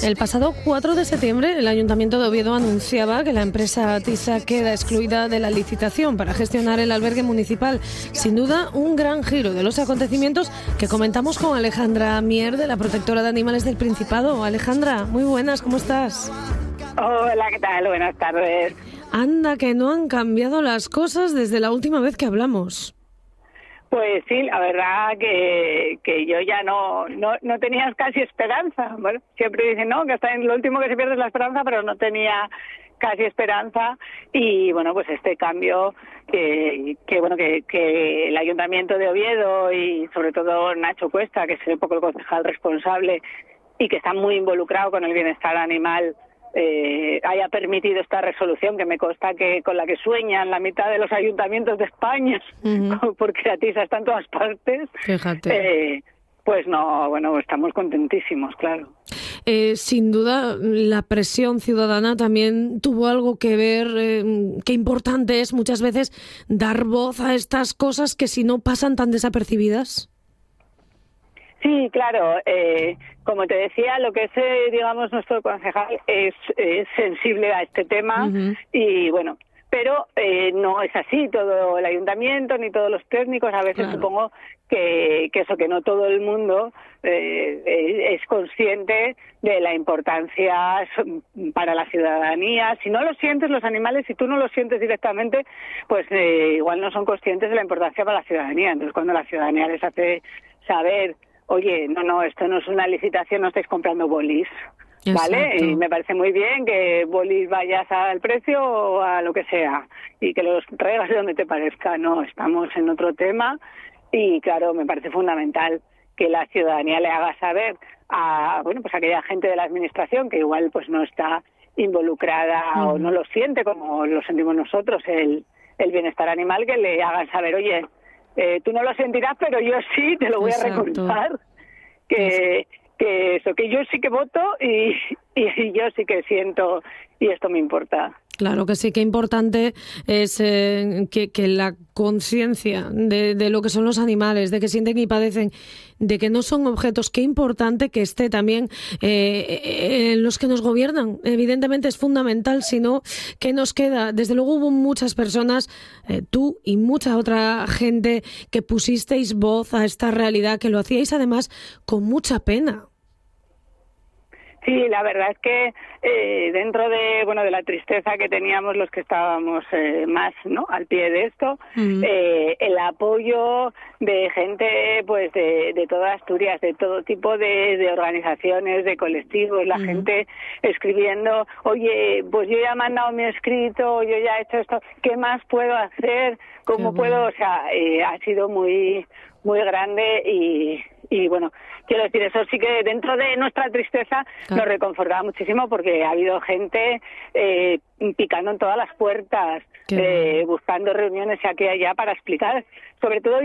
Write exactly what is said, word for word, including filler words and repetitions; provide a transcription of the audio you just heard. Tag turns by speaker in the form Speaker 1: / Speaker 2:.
Speaker 1: El pasado cuatro de septiembre, el Ayuntamiento de Oviedo anunciaba que la empresa Tisa queda excluida de la licitación para gestionar el albergue municipal. Sin duda, un gran giro de los acontecimientos que comentamos con Alejandra Mier, de la Protectora de Animales del Principado. Alejandra, muy buenas, ¿cómo estás?
Speaker 2: Hola, ¿qué tal? Buenas tardes.
Speaker 1: Anda, que no han cambiado las cosas desde la última vez que hablamos.
Speaker 2: Pues sí, la verdad que, que yo ya no, no no tenía casi esperanza. Bueno, siempre dicen, no, que hasta en lo último que se pierde es la esperanza, pero no tenía casi esperanza. Y bueno, pues este cambio que, que bueno, que, que el Ayuntamiento de Oviedo y sobre todo Nacho Cuesta, que es un poco el concejal responsable y que está muy involucrado con el bienestar animal, Eh, haya permitido esta resolución, que me consta que con la que sueñan la mitad de los ayuntamientos de España, uh-huh. porque la Tisa está en todas partes.
Speaker 1: Fíjate.
Speaker 2: Eh, pues no, bueno, estamos contentísimos, claro.
Speaker 1: Eh, sin duda, la presión ciudadana también tuvo algo que ver. Eh, qué importante es muchas veces dar voz a estas cosas que si no pasan tan desapercibidas.
Speaker 2: Sí, claro. Eh, como te decía, lo que es, eh, digamos, nuestro concejal es, es sensible a este tema. Uh-huh. Y bueno, pero eh, no es así todo el ayuntamiento ni todos los técnicos. A veces claro. supongo que, que eso, que no todo el mundo eh, es consciente de la importancia para la ciudadanía. Si no lo sientes los animales, si tú no lo sientes directamente, pues eh, igual no son conscientes de la importancia para la ciudadanía. Entonces, cuando la ciudadanía les hace saber, oye, no, no, esto no es una licitación, no estáis comprando bolis, ¿vale? Exacto. Y me parece muy bien que bolis vayas al precio o a lo que sea y que los traigas de donde te parezca. No, estamos en otro tema y, claro, me parece fundamental que la ciudadanía le haga saber a, bueno, pues a aquella gente de la administración que igual pues no está involucrada uh-huh. o no lo siente como lo sentimos nosotros, el, el bienestar animal, que le hagan saber, oye, Eh, tú no lo sentirás, pero yo sí, te lo voy Exacto. a recordar, que, que eso, que yo sí que voto y, y, y yo sí que siento y esto me importa.
Speaker 1: Claro que sí, que importante es eh, que, que la conciencia de, de lo que son los animales, de que sienten y padecen, de que no son objetos, qué importante que esté también eh, en los que nos gobiernan. Evidentemente es fundamental, si no, ¿qué nos queda? Desde luego hubo muchas personas, eh, tú y mucha otra gente, que pusisteis voz a esta realidad, que lo hacíais además con mucha pena.
Speaker 2: Sí, la verdad es que eh, dentro de bueno de la tristeza que teníamos los que estábamos eh, más no al pie de esto, uh-huh. eh, el apoyo de gente pues de, de toda Asturias, de todo tipo de, de organizaciones, de colectivos, la uh-huh. gente escribiendo, oye, pues yo ya he mandado mi escrito, yo ya he hecho esto, ¿qué más puedo hacer? ¿Cómo Qué puedo? Bueno. O sea, eh, ha sido muy muy grande y Y bueno, quiero decir, eso sí que dentro de nuestra tristeza claro. nos reconfortaba muchísimo, porque ha habido gente eh, picando en todas las puertas, eh, buscando reuniones aquí y allá para explicar, sobre todo